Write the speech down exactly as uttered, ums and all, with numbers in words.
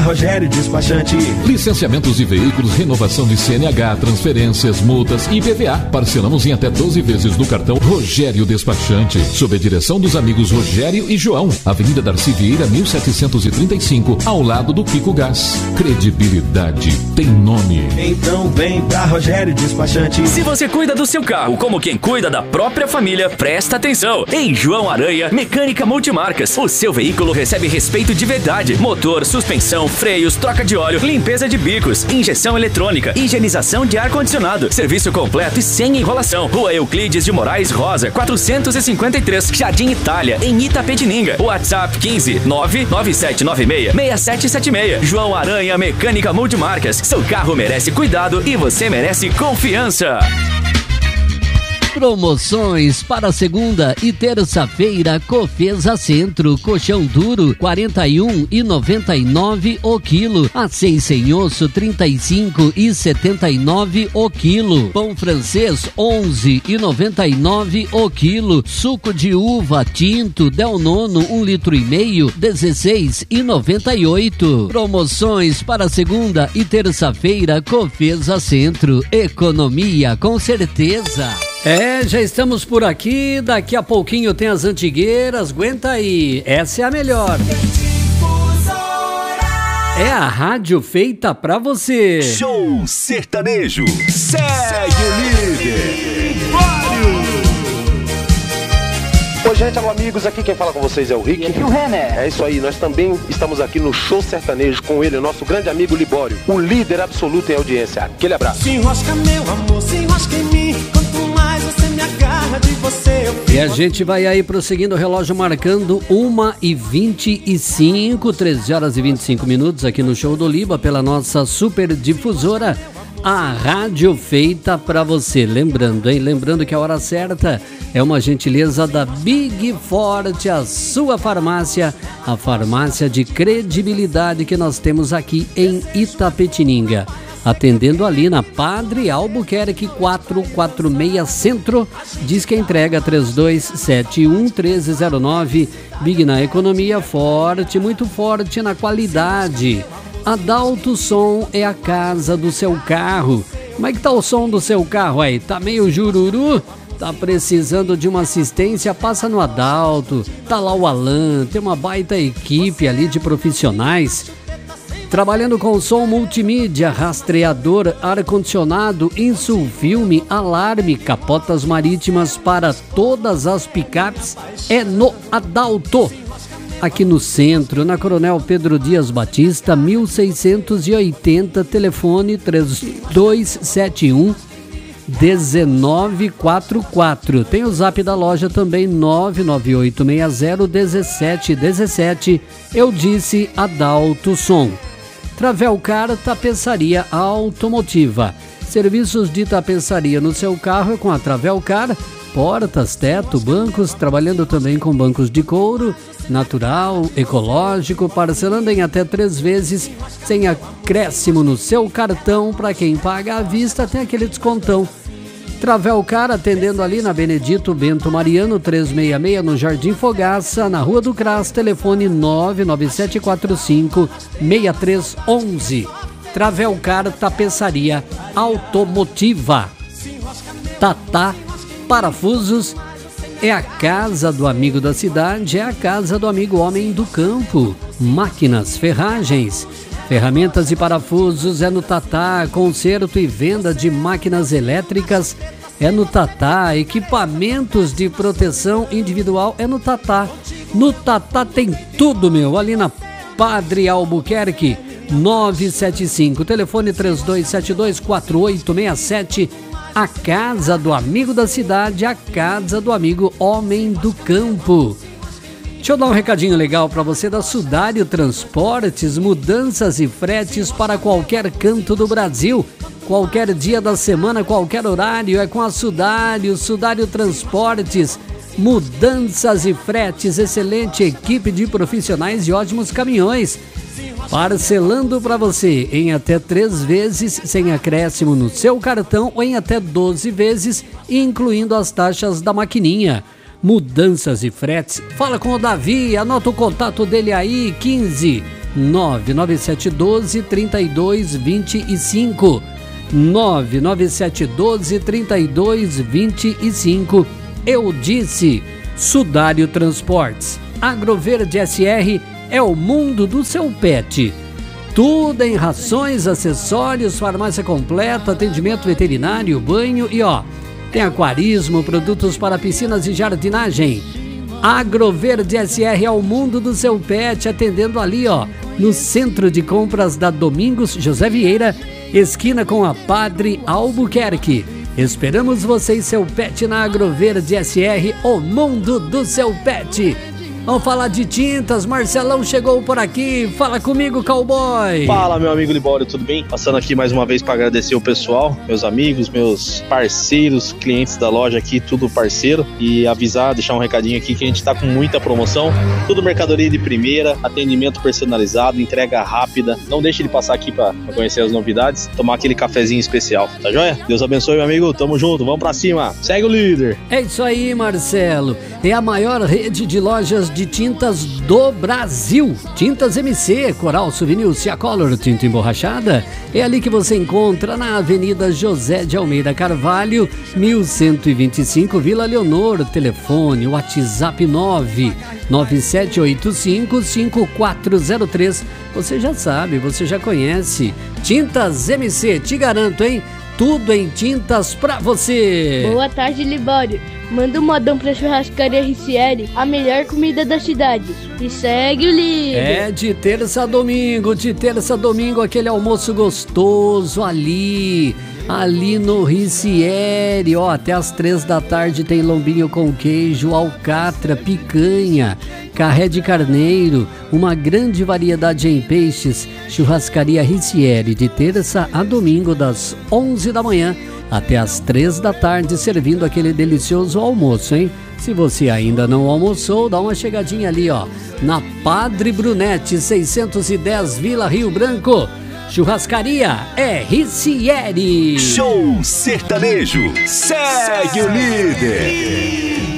Rogério Despachante. Licenciamentos de veículos, renovação de C N H, transferências, multas e I P V A. Parcelamos em até doze vezes no cartão Rogério Despachante. Sob a direção dos amigos Rogério e João. Avenida Darcy Vieira, mil setecentos e trinta e cinco, ao lado do Pico Gás. Credibilidade tem nome. Então vem pra Rogério Despachante. Se você cuida do seu carro como quem cuida da própria família, presta atenção. Em João Aranha, Mecânica Multimarcas. O seu veículo recebe respeito de verdade. Motor, suspensão, freios, troca de óleo, limpeza de bicos, injeção eletrônica, higienização de ar-condicionado. Serviço completo e sem enrolação. Rua Euclides de Moraes Rosa, quatrocentos e cinquenta e três, Jardim Itália, em Itapetininga. WhatsApp quinze nove nove sete nove seis seis sete sete seis. João Aranha, Mecânica Multimarcas. Seu carro merece cuidado e você merece confiança. Promoções para segunda e terça-feira. Cofesa Centro, colchão duro quarenta e um e noventa e nove o quilo, aceite sem osso trinta e cinco e setenta e nove o quilo, pão francês onze e noventa e nove o quilo, suco de uva tinto Del Nono um litro e meio dezesseis e noventa e oito. Promoções para segunda e terça-feira. Cofesa Centro, economia com certeza. É, já estamos por aqui, daqui a pouquinho tem as antigueiras, aguenta aí, essa é a melhor. É a rádio feita pra você. Show sertanejo, segue o líder. Oi gente, alô amigos, aqui quem fala com vocês é o Rick. E aqui o René. É isso aí, nós também estamos aqui no Show Sertanejo com ele, o nosso grande amigo Libório, o líder absoluto em audiência. Aquele abraço. Se enrosca meu amor, se enrosca em mim, quanto mais você me agarra de você eu fico... E a gente vai aí prosseguindo o relógio marcando uma e vinte e cinco, treze horas e vinte e cinco minutos aqui no Show do Liba pela nossa super difusora, a rádio feita pra você. Lembrando, hein? Lembrando que a hora certa é uma gentileza da Big Forte, a sua farmácia, a farmácia de credibilidade que nós temos aqui em Itapetininga. Atendendo ali na Padre Albuquerque quatrocentos e quarenta e seis Centro, diz que a entrega três dois sete um, um três zero nove. Big na economia, forte, muito forte na qualidade. Adalto Som é a casa do seu carro. Como é que tá o som do seu carro aí? Tá meio jururu? Tá precisando de uma assistência? Passa no Adalto. Tá lá o Alan, tem uma baita equipe ali de profissionais trabalhando com som multimídia, rastreador, ar-condicionado, insulfilme, alarme, capotas marítimas para todas as picapes. É no Adalto. Aqui no centro, na Coronel Pedro Dias Batista, mil seiscentos e oitenta, telefone três dois sete um, um nove quatro quatro. Tem o zap da loja também, nove nove oito seis zero um sete um sete. Eu disse Adalto Som. Travelcar Tapeçaria Automotiva. Serviços de tapeçaria no seu carro é com a Travelcar. Portas, teto, bancos, trabalhando também com bancos de couro, natural, ecológico, parcelando em até três vezes, sem acréscimo no seu cartão. Para quem paga à vista, tem aquele descontão. Travelcar atendendo ali na Benedito Bento Mariano, trezentos e sessenta e seis, no Jardim Fogaça, na Rua do Cras, telefone nove nove sete quatro cinco, seis três um um. Travelcar Tapeçaria Automotiva. Tatá Parafusos é a casa do amigo da cidade, é a casa do amigo homem do campo. Máquinas, ferragens, ferramentas e parafusos é no Tatá. Conserto e venda de máquinas elétricas é no Tatá. Equipamentos de proteção individual é no Tatá. No Tatá tem tudo, meu. Ali na Padre Albuquerque, nove sete cinco, telefone três dois sete dois quatro oito seis sete. A casa do amigo da cidade, a casa do amigo homem do campo. Deixa eu dar um recadinho legal para você da Sudário Transportes, mudanças e fretes para qualquer canto do Brasil, qualquer dia da semana, qualquer horário, é com a Sudário, Sudário Transportes, mudanças e fretes, excelente equipe de profissionais e ótimos caminhões, parcelando para você em até três vezes, sem acréscimo no seu cartão, ou em até doze vezes, incluindo as taxas da maquininha. Mudanças e fretes, fala com o Davi, anota o contato dele aí, quinze nove nove sete um dois, três dois dois cinco. nove nove sete um dois, três dois dois cinco. Eu disse, Sudário Transportes. Agroverde S R é o mundo do seu pet. Tudo em rações, acessórios, farmácia completa, atendimento veterinário, banho e ó, tem aquarismo, produtos para piscinas e jardinagem. Agroverde S R é o mundo do seu pet, atendendo ali ó, no centro de compras da Domingos José Vieira, esquina com a Padre Albuquerque. Esperamos você e seu pet na Agroverde S R, o mundo do seu pet. Vamos falar de tintas, Marcelão chegou por aqui, fala comigo, cowboy. Fala, meu amigo Libório, tudo bem? Passando aqui mais uma vez para agradecer o pessoal, meus amigos, meus parceiros, clientes da loja aqui, tudo parceiro, e avisar, deixar um recadinho aqui que a gente tá com muita promoção, tudo mercadoria de primeira, atendimento personalizado, entrega rápida, não deixe de passar aqui para conhecer as novidades, tomar aquele cafezinho especial, tá joia? Deus abençoe, meu amigo, tamo junto, vamos pra cima, segue o líder. É isso aí, Marcelo, é a maior rede de lojas de tintas do Brasil. Tintas M C, Coral, Souvenir, Ciacolor, tinta emborrachada. É ali que você encontra na Avenida José de Almeida Carvalho, mil cento e vinte e cinco, Vila Leonor. Telefone, WhatsApp nove nove sete oito cinco, cinco quatro zero três. Você já sabe, você já conhece. Tintas M C, te garanto, hein? Tudo em tintas pra você. Boa tarde, Libório. Manda um modão pra Churrascaria Ricieri, a melhor comida da cidade. E segue o líder. É de terça a domingo, de terça a domingo, aquele almoço gostoso ali, ali no Ricieri. Ó, até as três da tarde tem lombinho com queijo, alcatra, picanha, carré de carneiro, uma grande variedade em peixes. Churrascaria Ricieri, de terça a domingo, das onze da manhã até as três da tarde, servindo aquele delicioso almoço, hein? Se você ainda não almoçou, dá uma chegadinha ali, ó, na Padre Brunete, seiscentos e dez, Vila Rio Branco. Churrascaria é Ricieri. Show Sertanejo, segue o líder.